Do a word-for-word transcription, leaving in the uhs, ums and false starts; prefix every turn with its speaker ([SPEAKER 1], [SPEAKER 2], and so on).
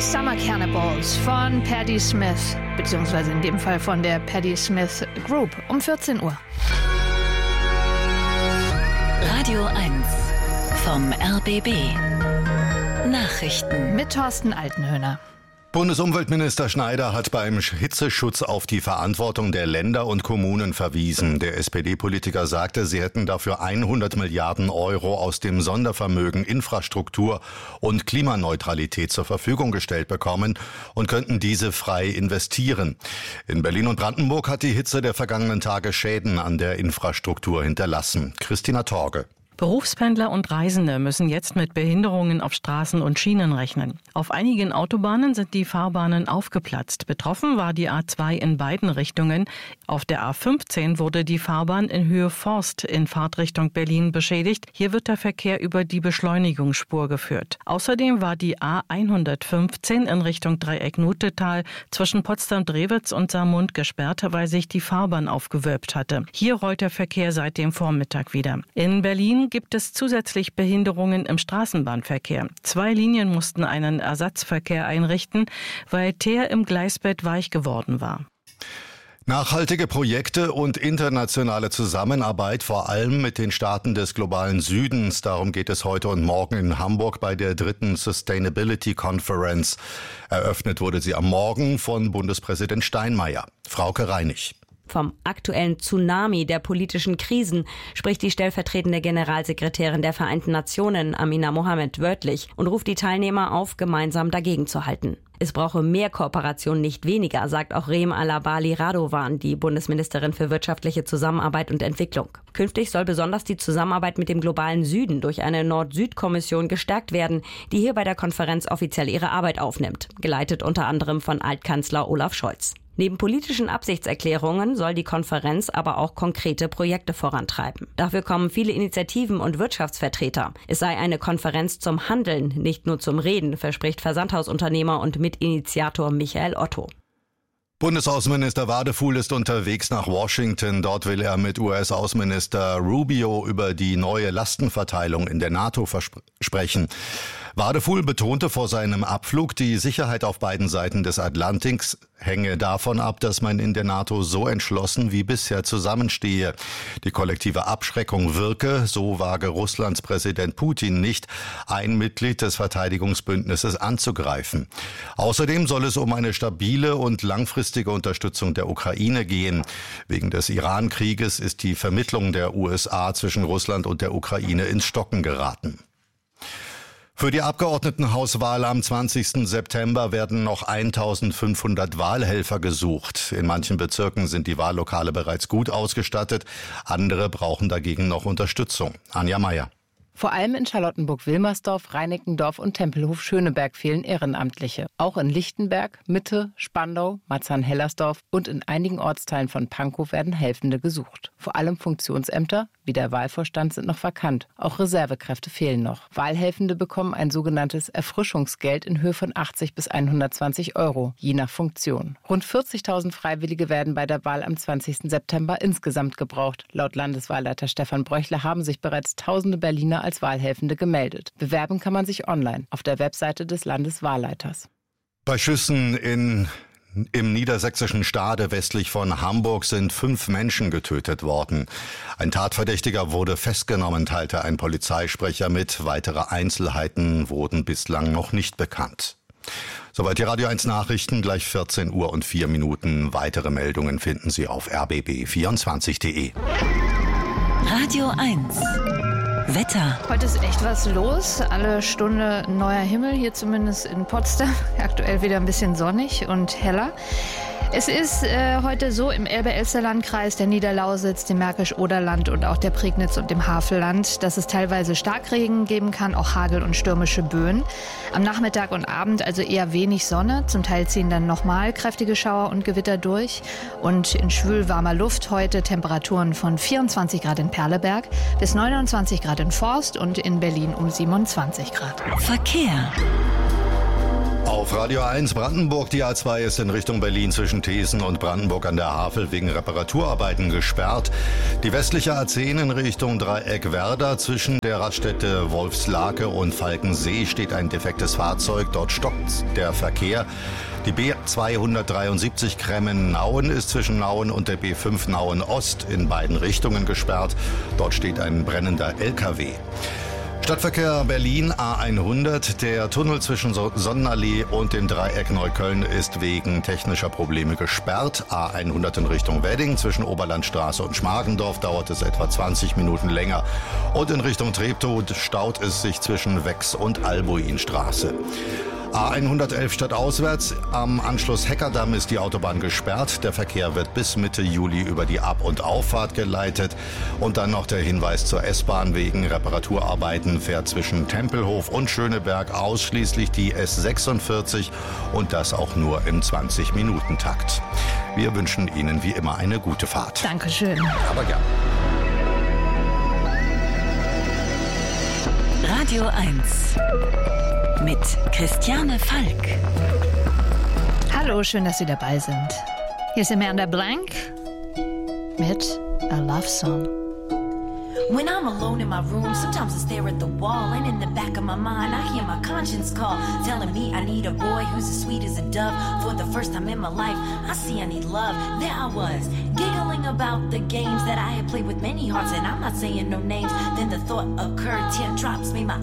[SPEAKER 1] Summer Cannibals von Patti Smith, beziehungsweise in dem Fall von der Patti Smith Group, um vierzehn Uhr.
[SPEAKER 2] Radio eins vom R B B. Nachrichten
[SPEAKER 1] mit Thorsten Altenhöhner.
[SPEAKER 3] Bundesumweltminister Schneider hat beim Hitzeschutz auf die Verantwortung der Länder und Kommunen verwiesen. Der S P D-Politiker sagte, sie hätten dafür hundert Milliarden Euro aus dem Sondervermögen Infrastruktur und Klimaneutralität zur Verfügung gestellt bekommen und könnten diese frei investieren. In Berlin und Brandenburg hat die Hitze der vergangenen Tage Schäden an der Infrastruktur hinterlassen. Christina Torge.
[SPEAKER 4] Berufspendler und Reisende müssen jetzt mit Behinderungen auf Straßen und Schienen rechnen. Auf einigen Autobahnen sind die Fahrbahnen aufgeplatzt. Betroffen war die A zwei in beiden Richtungen. Auf der A fünfzehn wurde die Fahrbahn in Höhe Forst in Fahrtrichtung Berlin beschädigt. Hier wird der Verkehr über die Beschleunigungsspur geführt. Außerdem war die A hundertfünfzehn in Richtung Dreieck Nutetal zwischen Potsdam-Drewitz und Saarmund gesperrt, weil sich die Fahrbahn aufgewölbt hatte. Hier rollt der Verkehr seit dem Vormittag wieder. In Berlin gibt es zusätzlich Behinderungen im Straßenbahnverkehr. Zwei Linien mussten einen Ersatzverkehr einrichten, weil Teer im Gleisbett weich geworden war.
[SPEAKER 3] Nachhaltige Projekte und internationale Zusammenarbeit, vor allem mit den Staaten des globalen Südens. Darum geht es heute und morgen in Hamburg bei der dritten Sustainability Conference. Eröffnet wurde sie am Morgen von Bundespräsident Steinmeier. Frauke Reinig.
[SPEAKER 5] Vom aktuellen Tsunami der politischen Krisen spricht die stellvertretende Generalsekretärin der Vereinten Nationen, Amina Mohammed, wörtlich und ruft die Teilnehmer auf, gemeinsam dagegen zu halten. Es brauche mehr Kooperation, nicht weniger, sagt auch Rem Alabali Radovan, die Bundesministerin für wirtschaftliche Zusammenarbeit und Entwicklung. Künftig soll besonders die Zusammenarbeit mit dem globalen Süden durch eine Nord-Süd-Kommission gestärkt werden, die hier bei der Konferenz offiziell ihre Arbeit aufnimmt, geleitet unter anderem von Altkanzler Olaf Scholz. Neben politischen Absichtserklärungen soll die Konferenz aber auch konkrete Projekte vorantreiben. Dafür kommen viele Initiativen und Wirtschaftsvertreter. Es sei eine Konferenz zum Handeln, nicht nur zum Reden, verspricht Versandhausunternehmer und Mitinitiator Michael Otto.
[SPEAKER 3] Bundesaußenminister Wadefuhl ist unterwegs nach Washington. Dort will er mit U S-Außenminister Rubio über die neue Lastenverteilung in der NATO sprechen. Wadefuhl betonte vor seinem Abflug, die Sicherheit auf beiden Seiten des Atlantiks hänge davon ab, dass man in der NATO so entschlossen wie bisher zusammenstehe. Die kollektive Abschreckung wirke, so wage Russlands Präsident Putin nicht, ein Mitglied des Verteidigungsbündnisses anzugreifen. Außerdem soll es um eine stabile und langfristige Unterstützung der Ukraine gehen. Wegen des Iran-Krieges ist die Vermittlung der U S A zwischen Russland und der Ukraine ins Stocken geraten. Für die Abgeordnetenhauswahl am zwanzigsten September werden noch eintausendfünfhundert Wahlhelfer gesucht. In manchen Bezirken sind die Wahllokale bereits gut ausgestattet. Andere brauchen dagegen noch Unterstützung. Anja Meier.
[SPEAKER 6] Vor allem in Charlottenburg-Wilmersdorf, Reinickendorf und Tempelhof-Schöneberg fehlen Ehrenamtliche. Auch in Lichtenberg, Mitte, Spandau, Marzahn-Hellersdorf und in einigen Ortsteilen von Pankow werden Helfende gesucht. Vor allem Funktionsämter wie der Wahlvorstand sind noch vakant. Auch Reservekräfte fehlen noch. Wahlhelfende bekommen ein sogenanntes Erfrischungsgeld in Höhe von achtzig bis hundertzwanzig Euro, je nach Funktion. Rund vierzigtausend Freiwillige werden bei der Wahl am zwanzigsten September insgesamt gebraucht. Laut Landeswahlleiter Stefan Bröchler haben sich bereits tausende Berliner als Wahlhelfende gemeldet. Bewerben kann man sich online auf der Webseite des Landeswahlleiters.
[SPEAKER 3] Bei Schüssen in Im niedersächsischen Stade westlich von Hamburg sind fünf Menschen getötet worden. Ein Tatverdächtiger wurde festgenommen, teilte ein Polizeisprecher mit. Weitere Einzelheiten wurden bislang noch nicht bekannt. Soweit die Radio eins Nachrichten, gleich vierzehn Uhr und vier Minuten. Weitere Meldungen finden Sie auf r b b vierundzwanzig punkt d e.
[SPEAKER 2] Radio eins Wetter.
[SPEAKER 1] Heute ist echt was los. Alle Stunde neuer Himmel, hier zumindest in Potsdam. Aktuell wieder ein bisschen sonnig und heller. Es ist äh, heute so im Elbe-Elster-Landkreis, der Niederlausitz, dem Märkisch-Oderland und auch der Prignitz und dem Havelland, dass es teilweise Starkregen geben kann, auch Hagel und stürmische Böen. Am Nachmittag und Abend also eher wenig Sonne. Zum Teil ziehen dann nochmal kräftige Schauer und Gewitter durch. Und in schwül-warmer Luft heute Temperaturen von vierundzwanzig Grad in Perleberg bis neunundzwanzig Grad in Forst und in Berlin um siebenundzwanzig Grad.
[SPEAKER 2] Verkehr.
[SPEAKER 3] Auf Radio eins Brandenburg, die A zwei ist in Richtung Berlin zwischen Thesen und Brandenburg an der Havel wegen Reparaturarbeiten gesperrt. Die westliche A zehn in Richtung Dreieck Werder zwischen der Raststätte Wolfslake und Falkensee steht ein defektes Fahrzeug. Dort stockt der Verkehr. Die B zweihundertdreiundsiebzig Kremmen-Nauen ist zwischen Nauen und der B fünf Nauen Ost in beiden Richtungen gesperrt. Dort steht ein brennender L K W. Stadtverkehr Berlin A hundert. Der Tunnel zwischen Sonnenallee und dem Dreieck Neukölln ist wegen technischer Probleme gesperrt. A hundert in Richtung Wedding zwischen Oberlandstraße und Schmargendorf dauert es etwa zwanzig Minuten länger. Und in Richtung Treptow staut es sich zwischen Wex und Albuinstraße. A hundertelf stadtauswärts. Am Anschluss Heckerdamm ist die Autobahn gesperrt. Der Verkehr wird bis Mitte Juli über die Ab- und Auffahrt geleitet. Und dann noch der Hinweis zur S-Bahn. Wegen Reparaturarbeiten fährt zwischen Tempelhof und Schöneberg ausschließlich die S sechsundvierzig und das auch nur im zwanzig-Minuten-Takt. Wir wünschen Ihnen wie immer eine gute Fahrt.
[SPEAKER 1] Dankeschön.
[SPEAKER 3] Aber gern.
[SPEAKER 2] Radio eins mit Christiane Falk.
[SPEAKER 1] Hallo, schön, dass Sie dabei sind. Hier ist Amanda Blank mit A Love Song.
[SPEAKER 7] When I'm alone in my room, sometimes I stare at the wall, and in the back of my mind I hear my conscience call, telling me I need a boy who's as sweet as a dove. For the first time in my life, I see I need love. There I was, giggling about the games that I had played with many hearts, and I'm not saying no names. Then the thought occurred, teardrops made my